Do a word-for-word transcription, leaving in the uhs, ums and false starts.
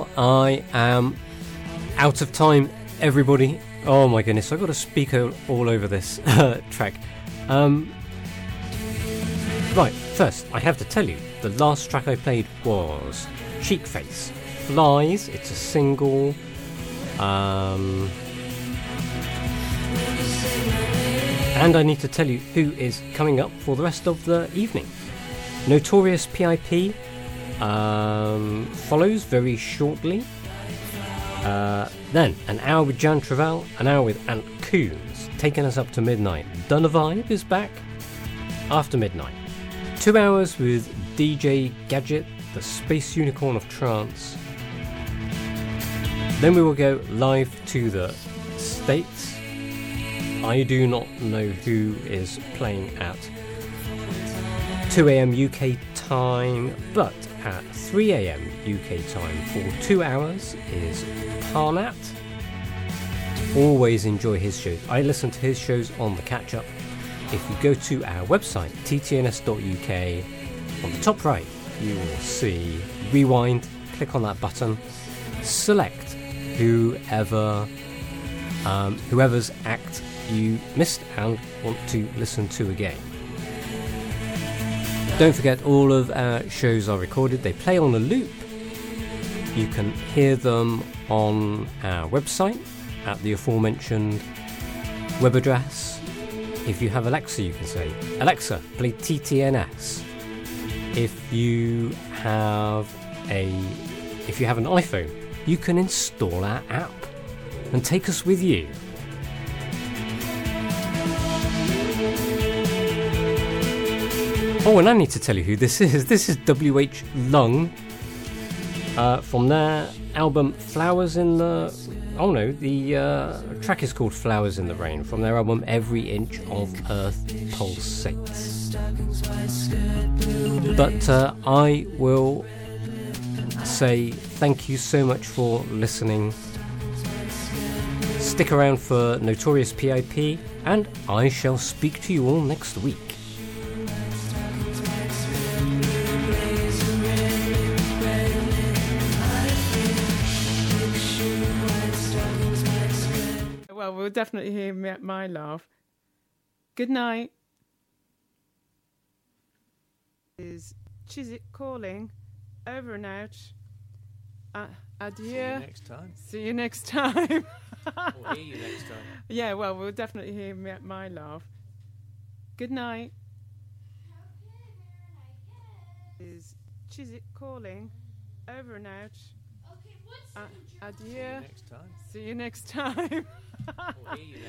Well, I am out of time, everybody. Oh my goodness, I've got a speaker all over this track. Um, right, first, I have to tell you, the last track I played was Cheek Face. Flies, it's a single. Um, and I need to tell you who is coming up for the rest of the evening. Notorious P I P um, follows very shortly. Uh, then an hour with Jan Travell, an hour with Ant Coons, taking us up to midnight. Donna Vibe is back after midnight. Two hours with D J Gadget, the space unicorn of trance. Then we will go live to the States. I do not know who is playing at two a.m. U K time, but at three a.m. U K time for two hours is Parnat. Always enjoy his shows. I listen to his shows on the catch up. If you go to our website, t t n s dot u k, on the top right you will see rewind. Click on that button, select whoever um, whoever's act you missed and want to listen to again. Don't forget, all of our shows are recorded. They play on a loop. You can hear them on our website at the aforementioned web address. If you have Alexa, you can say, Alexa, play T T N S. If you have a if you have an iPhone, you can install our app and take us with you. Oh, and I need to tell you who this is. This is W H Lung uh, from their album Flowers in the... Oh no, the uh, track is called Flowers in the Rain, from their album Every Inch of Earth Pulsates. But uh, I will say thank you so much for listening. Stick around for Notorious P I P, and I shall speak to you all next week. Well, we'll definitely hear me at my laugh. Good night. Is Chiswick calling? Over and out. Uh, adieu. See you next time. See you next time. Or hear you next time. Yeah, well, we'll definitely hear me at my laugh. Good night. Is Chiswick calling? Over and out. Okay, what's Uh, the adieu. See you next time. See you next time. Or hear you